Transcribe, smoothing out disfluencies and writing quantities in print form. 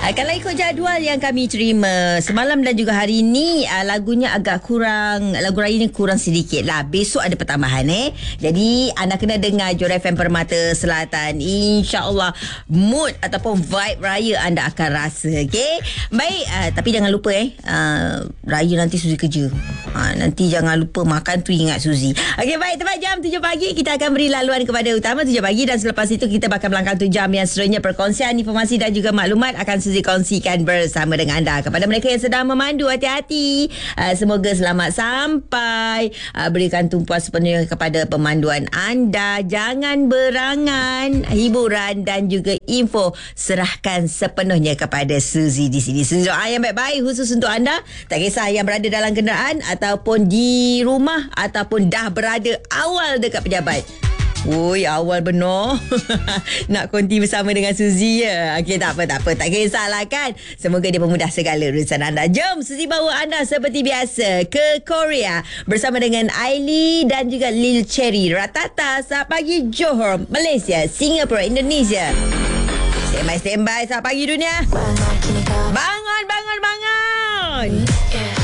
Kalau ikut jadual yang kami terima semalam dan juga hari ini, lagunya agak kurang, lagu raya ni kurang sedikit lah. Besok ada pertambahan Jadi anda kena dengar Johor FM Permata Selatan. InsyaAllah mood ataupun vibe raya anda akan rasa. Okay. Baik, tapi jangan lupa raya nanti Suzy kerja. Nanti jangan lupa makan tu, ingat Suzy. Okay, baik, tepat jam 7 pagi kita akan beri laluan kepada utama 7 pagi dan selepas itu kita bakal melangkah 1 jam yang seterusnya perkongsian informasi dan juga maklumat akan Suzy kongsikan bersama dengan anda. Kepada mereka yang sedang memandu, hati-hati. Semoga selamat sampai. Berikan tumpuan sepenuhnya kepada pemanduan anda. Jangan berangan. Hiburan dan juga info serahkan sepenuhnya kepada Suzy di sini. Suzy doa yang baik-baik khusus untuk anda. Tak kisah yang berada dalam kenderaan ataupun di rumah ataupun dah berada awal dekat pejabat. Ui, awal benar. Nak konti bersama dengan Suzy ya. Okey, tak apa. Tak kisahlah kan. Semoga dia memudah segala urusan anda. Jom Suzy bawa anda seperti biasa ke Korea bersama dengan Ailey dan juga Lil Cherry. Ratata saat pagi Johor, Malaysia, Singapura, Indonesia. Standby saat pagi dunia. Bangun.